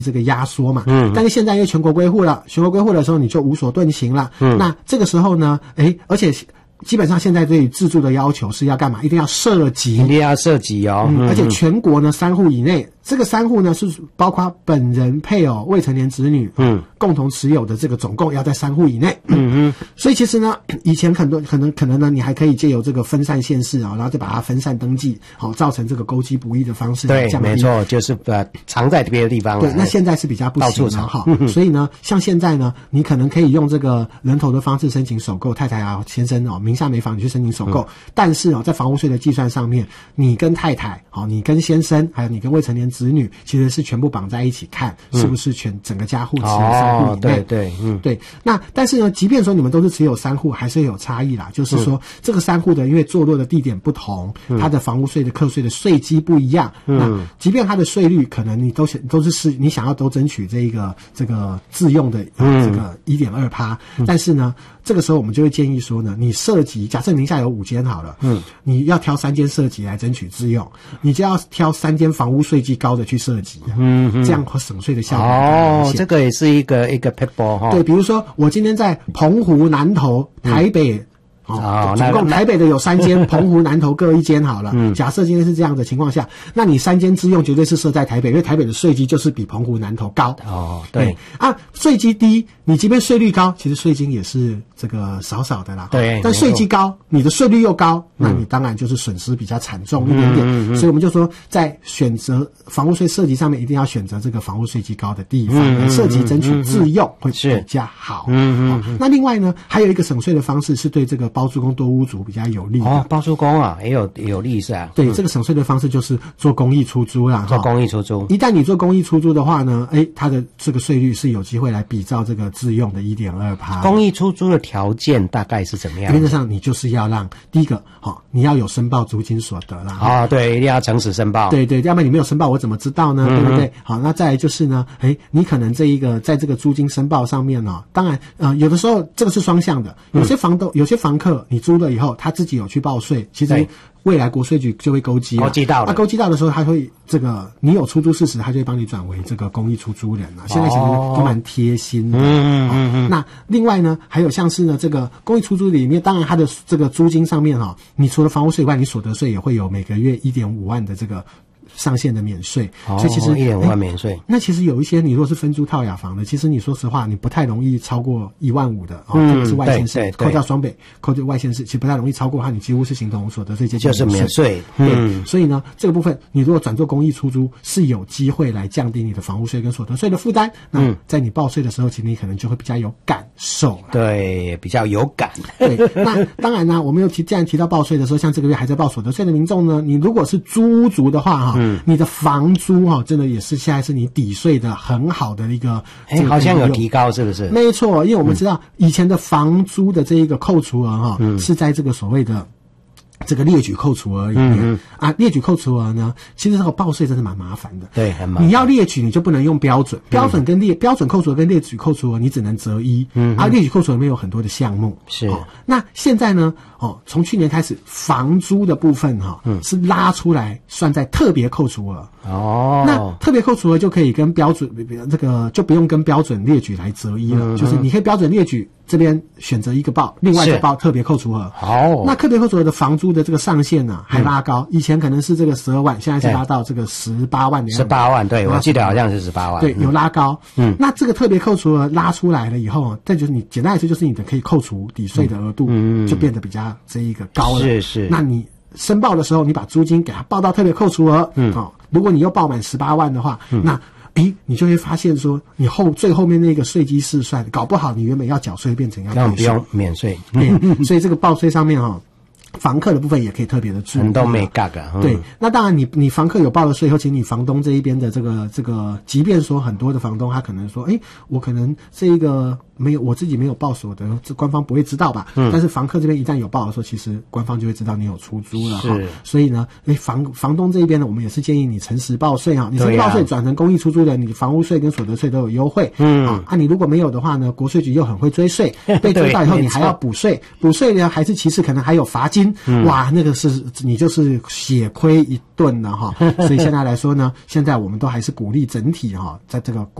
这个压缩嘛，但是现在因为全国归户了，全国归户的时候你就无所遁形了，那这个时候呢，而且基本上现在对于自住的要求是要干嘛？一定要涉及， 一定要涉及哦， 而且全国呢3户以内，这个3户呢是包括本人、配偶、未成年子女，共同持有的这个总共要在3户以内，所以其实呢，以前很多可能呢，你还可以借由这个分散县市然后再把它分散登记，造成这个勾稽不义的方式， 对，没错，就是藏在别的地方了， 对，那现在是比较不行了哈，所以呢，像现在呢，你可能可以用这个人头的方式申请首购，太太啊、先生名下没房，你去申请首购，但是在房屋税的计算上面，你跟太太你跟先生，还有你跟未成年子女，其实是全部绑在一起看，是不是整个家户持有3户以内？对。那但是呢，即便说你们都是持有3户，还是有差异啦。就是说，这个3户的因为坐落的地点不同，它的房屋税的课税的税基不一样。那即便它的税率可能你都是你想要都争取这个自用的这个1.2%，但是呢，这个时候我们就会建议说呢，你涉及假设名下有5间好了，你要挑3间涉及来争取自用，你就要挑3间房屋税基高的去涉及，这样会省税的效果。 这个也是一个 pitfall 哈。 对，比如说我今天在澎湖、南投、台北。总共台北的有3间，澎湖、南投各1间好了。假设今天是这样的情况下，那你3间自用绝对是设在台北，因为台北的税基就是比澎湖、南投高。对税基低，你即便税率高，其实税金也是这个少少的啦。对，但税基高，你的税率又高，那你当然就是损失比较惨重一点点。所以我们就说，在选择房屋税涉及上面，一定要选择这个房屋税基高的地方，涉及争取自用会比较好。那另外呢，还有一个省税的方式是对这个包租公多屋主比较有利的。 包租公啊，也有利是啊。 对，这个省税的方式就是做公益出租啦。 做公益出租， 一旦你做公益出租的话呢，它的这个税率是有机会来比照这个自用的1.2%。 公益出租的条件大概是怎么样？ 原则上你就是要让第一个，你要有申报租金所得啦。 对，一定要诚实申报。 对，要不然你没有申报，我怎么知道呢？对不对？好，那再来就是呢，你可能在这个租金申报上面呢，当然有的时候这个是双向的，有些房客你租了以后，他自己有去报税，其实未来国税局就会勾稽了。勾稽到的时候，他会你有出租事实，他就会帮你转为这个公益出租人了。现在其实都蛮贴心的。那另外呢，还有像是呢这个公益出租里面，当然它的这个租金上面你除了房屋税以外，你所得税也会有每个月1.5万的这个上限的免税，所以其实 1.5万免税。 那其实有一些你如果是分租套雅房的，其实你说实话，你不太容易超过1.5万的这个是外县市，扣掉双北，扣掉外县市，其实不太容易超过的话，你几乎是形同所得税就是免税。 所以呢，这个部分你如果转做公益出租，是有机会来降低你的房屋税跟所得税的负担。那在你报税的时候，其实你可能就会比较有感受。 对，比较有感。 对，那当然呢，我们既然提到报税的时候，像这个月还在报所得税的民众呢，你如果是租屋族的话你的房租真的也是现在是你抵税的很好的一个， 好像有提高是不是？ 没错，因为我们知道以前的房租的这一个扣除额是在这个所谓的这个列举扣除额里面列举扣除额呢，其实这个报税真的蛮麻烦的。 对，很麻烦。 你要列举，你就不能用标准，标准扣除额跟列举扣除额，你只能择一。列举扣除额里面有很多的项目。 是。 那现在呢？从去年开始，房租的部分是拉出来算在特别扣除额。那特别扣除额就可以跟标准这个就不用跟标准列举来择一了，就是你可以标准列举这边选择一个报，另外一个报特别扣除额。那特别扣除额的房租的这个上限呢还拉高，以前可能是这个12万，现在是拉到这个18万的样子。 18万，对，我记得好像是18万。 对，有拉高。那这个特别扣除额拉出来了以后，再就是你简单来说就是你的可以扣除抵税的额度就变得比较这一个高了。 是。 那你申报的时候，你把租金给它报到特别扣除额，如果你又报满18万的话，那你就会发现说，你最后面那个税基试算，搞不好你原本要缴税变成要退税， 不用免税。 所以这个报税上面房客的部分也可以特别的注意， 很多没嘎嘎。 对，那当然你房客有报了税以后，其实你房东这一边的这个，即便说很多的房东他可能说，我可能这一个没有我自己没有报所得，这官方不会知道吧？但是房客这边一旦有报的时候，其实官方就会知道你有出租了哈。所以呢，房东这一边呢，我们也是建议你诚实报税哈。你诚实报税转成公益出租的，你房屋税跟所得税都有优惠。你如果没有的话呢，国税局又很会追税，被追到以后你还要补税，补税呢还是其次可能还有罚金，哇，那个是你就是血亏一顿了哈。所以现在来说呢，现在我们都还是鼓励整体哈，在这个